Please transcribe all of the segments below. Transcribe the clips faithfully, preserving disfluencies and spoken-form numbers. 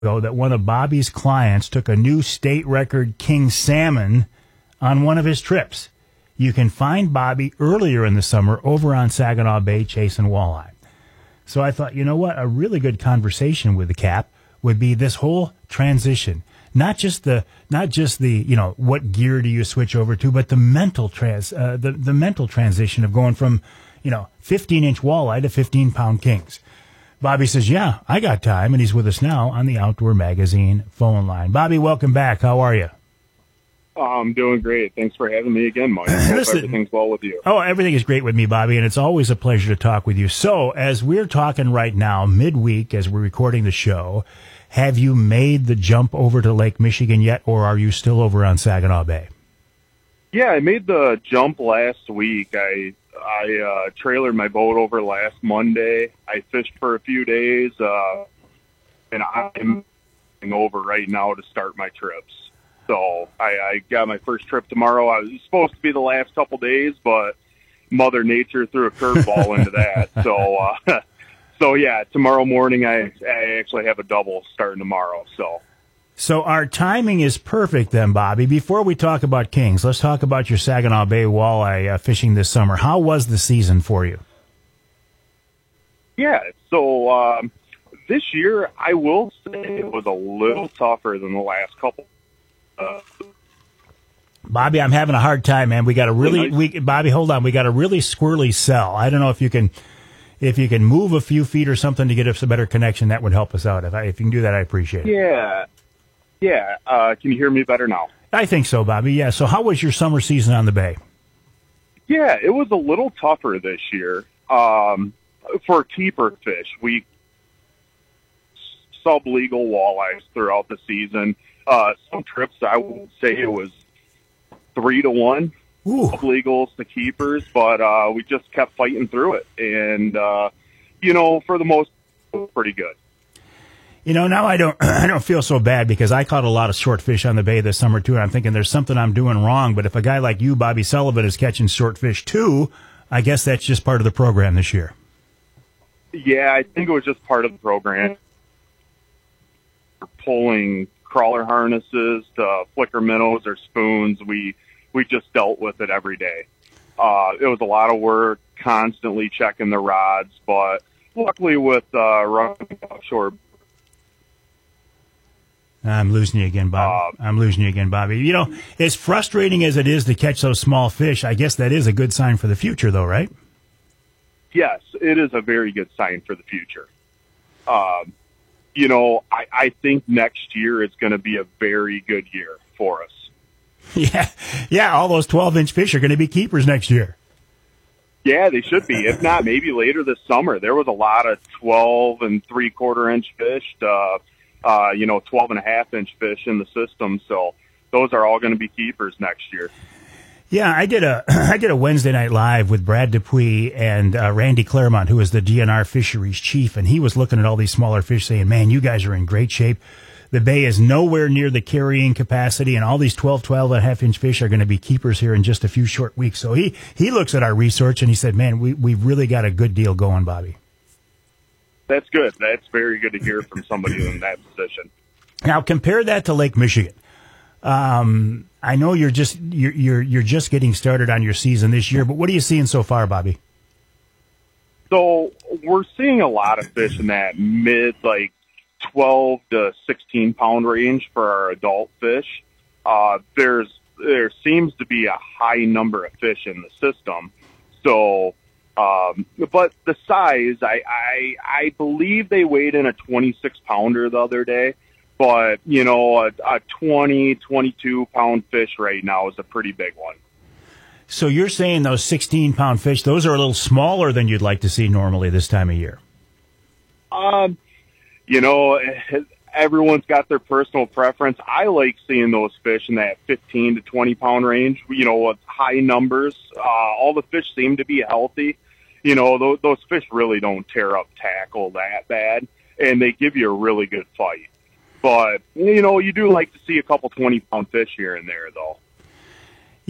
ago that one of Bobby's clients took a new state record king salmon on one of his trips. You can find Bobby earlier in the summer over on Saginaw Bay chasing walleye. So I thought, you know what, a really good conversation with the Cap would be this whole transition. Not just the, not just the, you know, what gear do you switch over to, but the mental trans, uh, the, the mental transition of going from, you know, fifteen inch walleye to fifteen pound kings. Bobby says, yeah, I got time. And he's with us now on the Outdoor Magazine phone line. Bobby, welcome back. How are you? Oh, I'm doing great. Thanks for having me again, Mike. Hope everything's well with you. Oh, everything is great with me, Bobby, and it's always a pleasure to talk with you. So, as we're talking right now, midweek, as we're recording the show, have you made the jump over to Lake Michigan yet, or are you still over on Saginaw Bay? Yeah, I made the jump last week. I I uh, trailered my boat over last Monday. I fished for a few days, uh, and I'm going over right now to start my trips. So I, I got my first trip tomorrow. I was supposed to be the last couple days, but Mother Nature threw a curveball into that. So, uh, so yeah, tomorrow morning I, I actually have a double starting tomorrow. So, so our timing is perfect then, Bobby. Before we talk about kings, let's talk about your Saginaw Bay walleye uh, fishing this summer. How was the season for you? Yeah, so um, this year I will say it was a little tougher than the last couple. Uh, Bobby, I'm having a hard time, man. We got a really, we, Bobby, hold on. We got a really squirrely cell. I don't know if you can, if you can move a few feet or something to get us a better connection. That would help us out. If I, if you can do that, I appreciate it. Yeah, yeah. Uh, can you hear me better now? I think so, Bobby. Yeah. So, how was your summer season on the bay? Yeah, it was a little tougher this year um, for keeper fish. We sub-legal walleyes throughout the season. Uh, some trips, I would say it was three to one legals to keepers, but uh, we just kept fighting through it. And, uh, you know, for the most, pretty good. You know, now I don't, I don't feel so bad because I caught a lot of short fish on the bay this summer too. And I'm thinking there's something I'm doing wrong. But if a guy like you, Bobby Sullivan, is catching short fish too, I guess that's just part of the program this year. Yeah, I think it was just part of the program. We're pulling crawler harnesses to flicker minnows or spoons. We we just dealt with it every day. Uh, it was a lot of work, constantly checking the rods, but luckily with uh, running offshore. I'm losing you again, Bob. Uh, I'm losing you again, Bobby. You know, as frustrating as it is to catch those small fish, I guess that is a good sign for the future, though, right? Yes, it is a very good sign for the future. Um, You know, I, I think next year is going to be a very good year for us. Yeah, yeah, all those twelve-inch fish are going to be keepers next year. Yeah, they should be. If not, maybe later this summer. There was a lot of twelve and three-quarter inch fish, uh, uh, you know, twelve and a half inch fish in the system. So those are all going to be keepers next year. Yeah, I did a I did a Wednesday night live with Brad Dupuis and uh, Randy Claremont, who is the D N R fisheries chief, and he was looking at all these smaller fish saying, man, you guys are in great shape. The bay is nowhere near the carrying capacity, and all these twelve, twelve and a half inch fish are going to be keepers here in just a few short weeks. So he, he looks at our research, and he said, man, we, we've really got a good deal going, Bobby. That's good. That's very good to hear from somebody in that position. Now, compare that to Lake Michigan. Um, I know you're just you're, you're you're just getting started on your season this year, but what are you seeing so far, Bobby? So we're seeing a lot of fish in that mid, like twelve to sixteen pound range for our adult fish. Uh, there's there seems to be a high number of fish in the system. So, um, but the size, I I, I believe they weighed in a twenty-six pounder the other day. But, you know, a, a twenty, twenty-two pound fish right now is a pretty big one. So you're saying those sixteen pound fish, those are a little smaller than you'd like to see normally this time of year? Um, you know, everyone's got their personal preference. I like seeing those fish in that fifteen to twenty pound range, you know, with high numbers. Uh, all the fish seem to be healthy. You know, those, those fish really don't tear up tackle that bad, and they give you a really good fight. But, you know, you do like to see a couple twenty-pound fish here and there, though.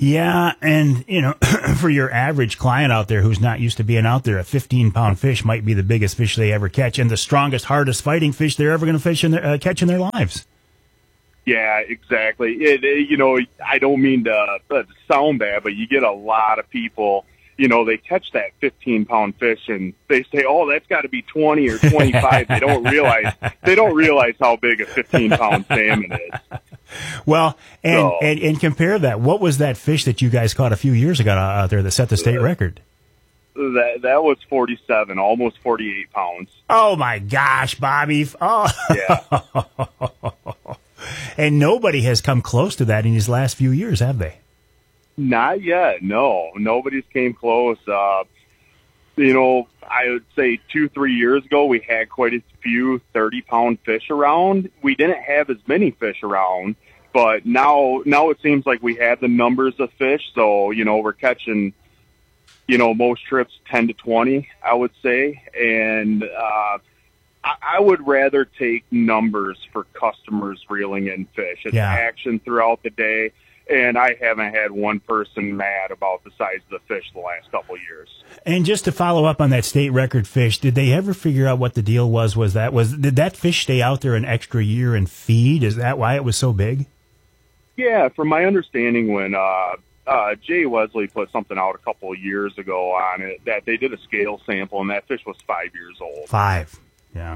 Yeah, and, you know, for your average client out there who's not used to being out there, a fifteen-pound fish might be the biggest fish they ever catch and the strongest, hardest fighting fish they're ever going to fish in their, uh, catch in their lives. Yeah, exactly. It, it, you know, I don't mean to, to sound bad, but you get a lot of people, you know, they catch that fifteen-pound fish and they say, "Oh, that's got to be twenty or twenty-five." They don't realize they don't realize how big a fifteen-pound salmon is. Well, and, so, and and compare that. What was that fish that you guys caught a few years ago out there that set the state record? That that was forty-seven, almost forty-eight pounds. Oh my gosh, Bobby! Oh, yeah. And nobody has come close to that in these last few years, have they? Not yet. No, nobody's came close. Uh, you know, I would say two, three years ago, we had quite a few thirty-pound fish around. We didn't have as many fish around, but now, now it seems like we have the numbers of fish. So, you know, we're catching, you know, most trips ten to twenty, I would say. And uh, I, I would rather take numbers for customers reeling in fish. It's yeah. action throughout the day. And I haven't had one person mad about the size of the fish the last couple of years. And just to follow up on that state record fish, did they ever figure out what the deal was? Was that was did that fish stay out there an extra year and feed? Is that why it was so big? Yeah, from my understanding, when uh, uh, Jay Wesley put something out a couple of years ago on it, that they did a scale sample, and that fish was five years old. Five, yeah,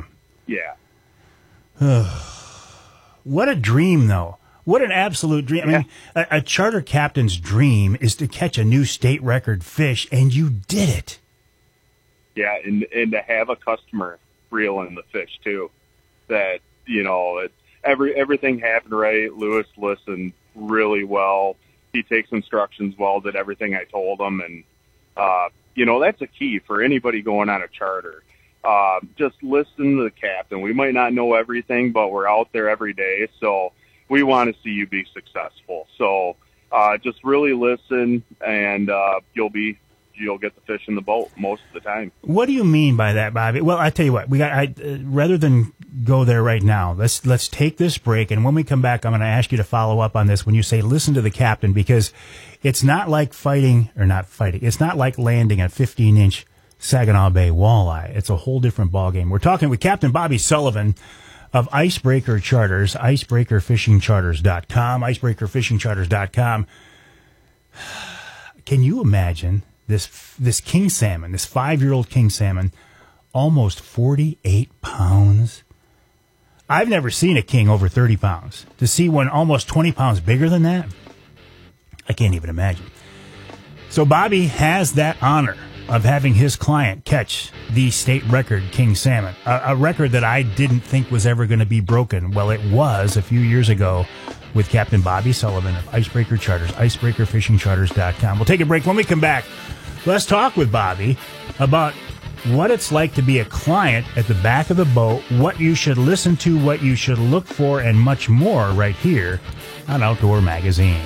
yeah. What a dream, though. What an absolute dream. I mean, a, a charter captain's dream is to catch a new state record fish, and you did it. Yeah, and, and to have a customer reel in the fish, too. That, you know, it, every everything happened right. Lewis listened really well. He takes instructions well, did everything I told him. And, uh, you know, that's a key for anybody going on a charter. Uh, just listen to the captain. We might not know everything, but we're out there every day, so we want to see you be successful. So uh, just really listen, and uh, you'll be you'll get the fish in the boat most of the time. What do you mean by that, Bobby? Well, I tell you what, we got. I, uh, rather than go there right now, let's let's take this break, and when we come back, I'm going to ask you to follow up on this when you say listen to the captain, because it's not like fighting or not fighting. It's not like landing a fifteen inch Saginaw Bay walleye. It's a whole different ballgame. We're talking with Captain Bobby Sullivan of Icebreaker Charters, icebreaker fishing charters dot com, icebreaker fishing charters dot com. Can you imagine this this king salmon, this five-year-old king salmon, almost forty-eight pounds? I've never seen a king over thirty pounds. To see one almost twenty pounds bigger than that, I can't even imagine. So Bobby has that honor of having his client catch the state record king salmon, a, a record that I didn't think was ever going to be broken. Well, it was a few years ago with Captain Bobby Sullivan of Icebreaker Charters, icebreaker fishing charters dot com. We'll take a break. When we come back, let's talk with Bobby about what it's like to be a client at the back of the boat, what you should listen to, what you should look for, and much more right here on Outdoor Magazine.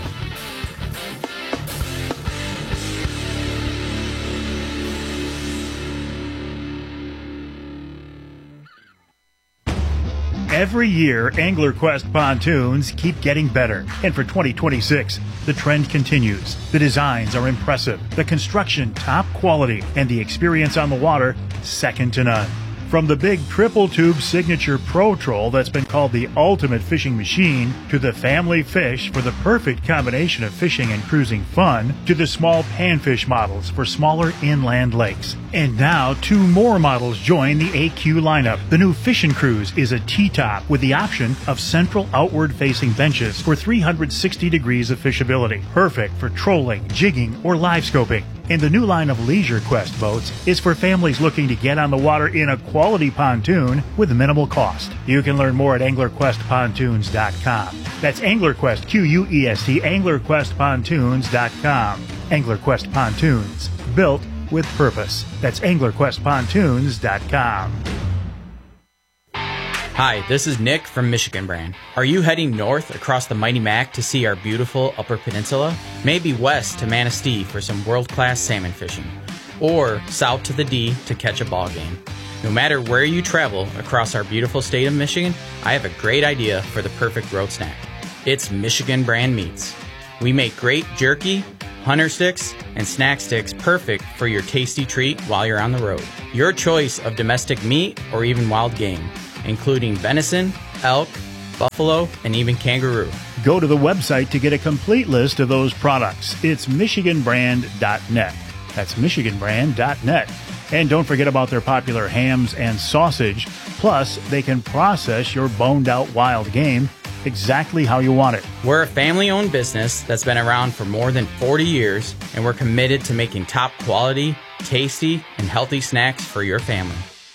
Every year, AnglerQuest pontoons keep getting better. And for twenty twenty-six, the trend continues. The designs are impressive, the construction top quality, and the experience on the water second to none. From the big triple tube signature Pro Troll that's been called the ultimate fishing machine, to the family fish for the perfect combination of fishing and cruising fun, to the small panfish models for smaller inland lakes. And now two more models join the A Q lineup. The new Fishin' Cruise is a T-top with the option of central outward facing benches for three hundred sixty degrees of fishability. Perfect for trolling, jigging, or live scoping. And the new line of Leisure Quest boats is for families looking to get on the water in a quality pontoon with minimal cost. You can learn more at angler quest pontoons dot com. That's AnglerQuest, Q U E S T, angler quest pontoons dot com. AnglerQuest Pontoons, built with purpose. That's angler quest pontoons dot com. Hi, this is Nick from Michigan Brand. Are you heading north across the Mighty Mac to see our beautiful Upper Peninsula? Maybe west to Manistee for some world-class salmon fishing, or south to the D to catch a ball game. No matter where you travel across our beautiful state of Michigan, I have a great idea for the perfect road snack. It's Michigan Brand Meats. We make great jerky, hunter sticks, and snack sticks perfect for your tasty treat while you're on the road. Your choice of domestic meat or even wild game, including venison, elk, buffalo, and even kangaroo. Go to the website to get a complete list of those products. It's michigan brand dot net. That's michigan brand dot net. And don't forget about their popular hams and sausage. Plus, they can process your boned-out wild game exactly how you want it. We're a family-owned business that's been around for more than forty years, and we're committed to making top quality, tasty, and healthy snacks for your family.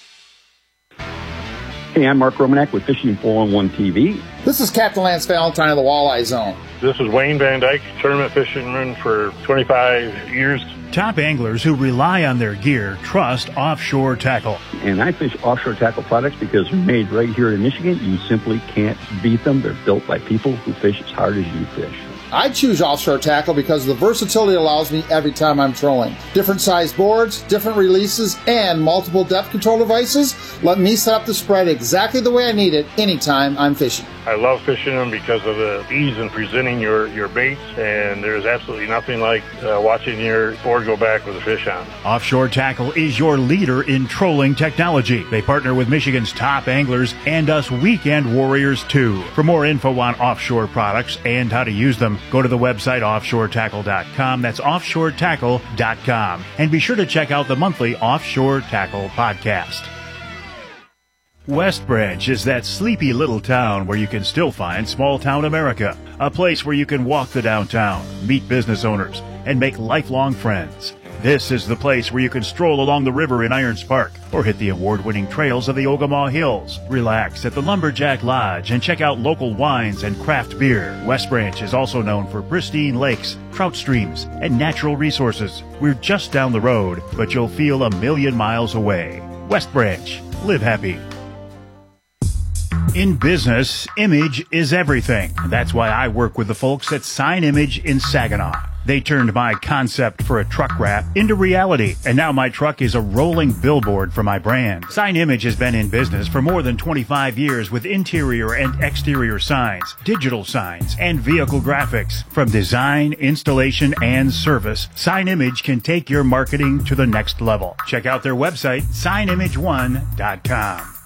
Hey, I'm Mark Romanek with Fishing four one one T V. This is Captain Lance Valentine of the Walleye Zone. This is Wayne Van Dyke, tournament fisherman for twenty-five years. Top anglers who rely on their gear trust Offshore Tackle. And I fish Offshore Tackle products because they're made right here in Michigan. You simply can't beat them. They're built by people who fish as hard as you fish. I choose Offshore Tackle because the versatility allows me every time I'm trolling. Different size boards, different releases, and multiple depth control devices let me set up the spread exactly the way I need it anytime I'm fishing. I love fishing them because of the ease in presenting your, your baits, and there's absolutely nothing like uh, watching your board go back with a fish on. Offshore Tackle is your leader in trolling technology. They partner with Michigan's top anglers and us weekend warriors too. For more info on offshore products and how to use them, go to the website offshore tackle dot com. That's offshore tackle dot com. And be sure to check out the monthly Offshore Tackle podcast. West Branch is that sleepy little town where you can still find small town America. A place where you can walk the downtown, meet business owners, and make lifelong friends. This is the place where you can stroll along the river in Irons Park or hit the award-winning trails of the Ogemaw Hills. Relax at the Lumberjack Lodge and check out local wines and craft beer. West Branch is also known for pristine lakes, trout streams, and natural resources. We're just down the road, but you'll feel a million miles away. West Branch. Live happy. In business, image is everything. That's why I work with the folks at Sign Image in Saginaw. They turned my concept for a truck wrap into reality, and now my truck is a rolling billboard for my brand. Sign Image has been in business for more than twenty-five years with interior and exterior signs, digital signs, and vehicle graphics. From design, installation, and service, Sign Image can take your marketing to the next level. Check out their website, sign image one dot com.